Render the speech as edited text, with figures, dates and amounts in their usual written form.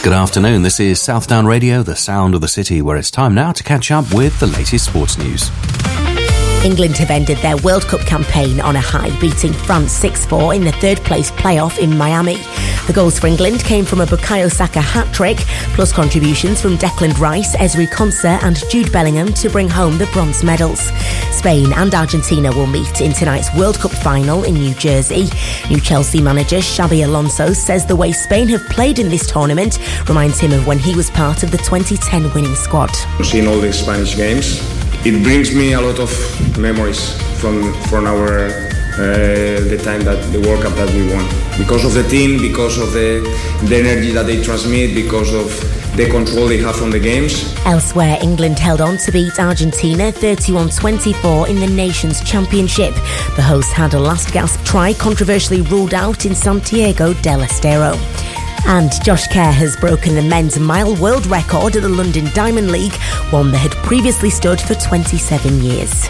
Good afternoon, this is Southdown Radio, the sound of the city, where it's time now to catch up with the latest sports news. England have ended their World Cup campaign on a high, beating France 6-4 in the third-place playoff in Miami. The goals for England came from a Bukayo Saka hat-trick, plus contributions from Declan Rice, Ezri Konsa and Jude Bellingham to bring home the bronze medals. Spain and Argentina will meet in tonight's World Cup final in New Jersey. New Chelsea manager Xabi Alonso says the way Spain have played in this tournament reminds him of when he was part of the 2010 winning squad. Seeing all the Spanish games, it brings me a lot of memories from our the time that the World Cup that we won, because of the team, because of the energy that they transmit, because of the control they have on the games. Elsewhere, England held on to beat Argentina 31-24 in the Nations Championship. The hosts had a last-gasp try controversially ruled out in Santiago del Estero. And Josh Kerr has broken the men's mile world record at the London Diamond League, one that had previously stood for 27 years.